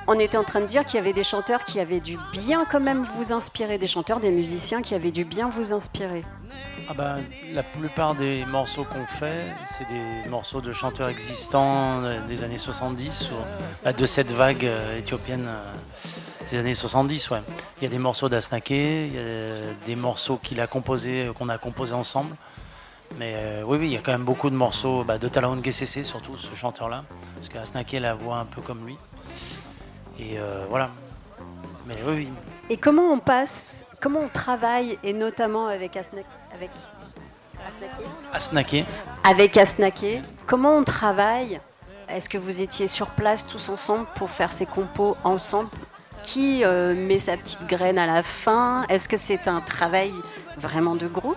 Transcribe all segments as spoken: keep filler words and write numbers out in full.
on était en train de dire qu'il y avait des chanteurs qui avaient dû bien quand même vous inspirer, des chanteurs, des musiciens qui avaient dû bien vous inspirer. Ah ben, la plupart des morceaux qu'on fait, c'est des morceaux de chanteurs existants des années soixante-dix, ou, de cette vague euh, éthiopienne euh, des années soixante-dix. Ouais. Il y a des morceaux d'Asnaké, il y a des morceaux qu'il a composés, qu'on a composés ensemble. Mais euh, oui, oui, il y a quand même beaucoup de morceaux bah, de Talaoun Gessese, surtout ce chanteur-là, parce qu'Asnaké a la voix un peu comme lui. Et euh, voilà. Mais oui, oui. Et comment on passe, comment on travaille, et notamment avec Asnaké, avec Asnaké Asnaké. Avec Asnaké, comment on travaille? Est-ce que vous étiez sur place tous ensemble pour faire ces compos ensemble? Qui euh, met sa petite graine à la fin? Est-ce que c'est un travail vraiment de groupe?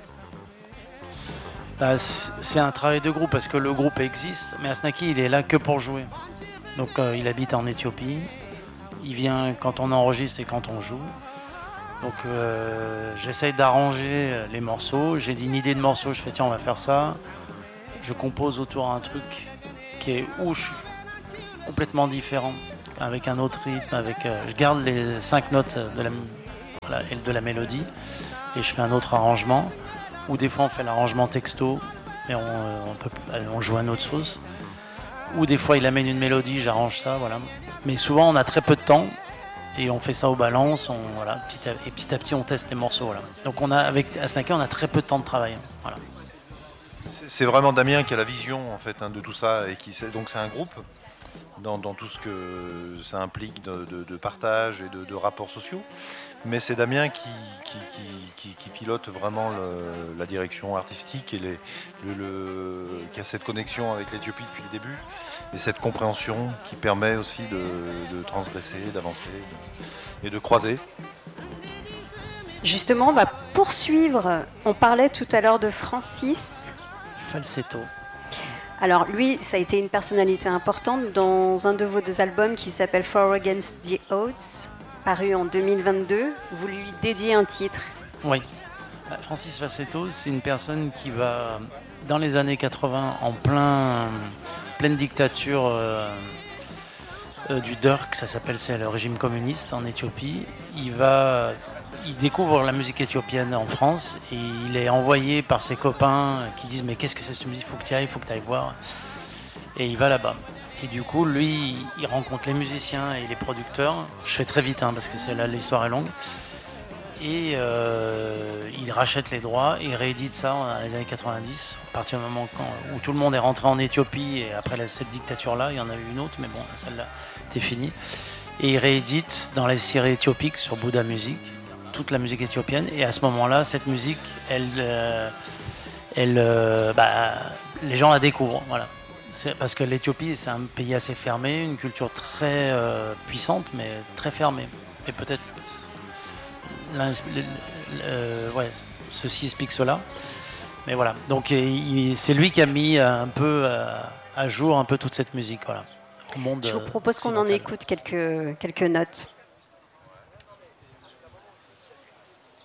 Bah, c'est un travail de groupe parce que le groupe existe, mais Asnaké il est là que pour jouer. Donc euh, il habite en Éthiopie, il vient quand on enregistre et quand on joue. Donc euh, j'essaye d'arranger les morceaux, j'ai une idée de morceau, je fais tiens on va faire ça. Je compose autour d'un truc qui est ou je suis complètement différent, avec un autre rythme, avec euh, je garde les cinq notes de la, voilà, de la mélodie et je fais un autre arrangement. Ou des fois on fait l'arrangement texto et on, on, peut, on joue à notre sauce. Ou des fois il amène une mélodie, j'arrange ça, voilà. Mais souvent on a très peu de temps. Et on fait ça au balance, on, voilà, petit à, et petit à petit on teste les morceaux. Voilà. Donc on a, avec Asnaké, on a très peu de temps de travail. Voilà. C'est, c'est vraiment Damien qui a la vision en fait, hein, de tout ça. Et qui, donc c'est un groupe dans, dans tout ce que ça implique de, de, de partage et de, de rapports sociaux. Mais c'est Damien qui, qui, qui, qui, qui pilote vraiment le, la direction artistique et les, le, le, qui a cette connexion avec l'Éthiopie depuis le début. Et cette compréhension qui permet aussi de, de transgresser, d'avancer de, et de croiser. Justement, on va poursuivre. On parlait tout à l'heure de Francis Falsetto. Alors lui, ça a été une personnalité importante dans un de vos deux albums qui s'appelle For Against the Odds, paru en deux mille vingt-deux. Vous lui dédiez un titre. Oui. Francis Falsetto, c'est une personne qui va, dans les années quatre-vingts, en plein... pleine dictature euh, euh, du Dirk, ça s'appelle, c'est le régime communiste en Éthiopie. Il va, il découvre la musique éthiopienne en France et il est envoyé par ses copains qui disent mais qu'est-ce que c'est cette musique, il faut que tu y ailles, il faut que tu ailles voir. Et il va là-bas. Et du coup, lui, il rencontre les musiciens et les producteurs. Je fais très vite hein, parce que c'est là, l'histoire est longue. Et euh, il rachète les droits et il réédite ça dans les années quatre-vingt-dix, à partir du moment quand, où tout le monde est rentré en Éthiopie et après la, cette dictature-là, il y en a eu une autre, mais bon, celle-là était finie. Et il réédite dans les séries éthiopiques sur Bouddha Music toute la musique éthiopienne. Et à ce moment-là, cette musique, elle, euh, elle, euh, bah, les gens la découvrent. Voilà. C'est parce que l'Éthiopie, c'est un pays assez fermé, une culture très euh, puissante, mais très fermée. Et peut-être Euh, ouais, ceci explique cela. Mais voilà, donc il, c'est lui qui a mis un peu à, à jour un peu toute cette musique. Voilà, au monde. Je vous propose qu'on en écoute quelques, quelques notes.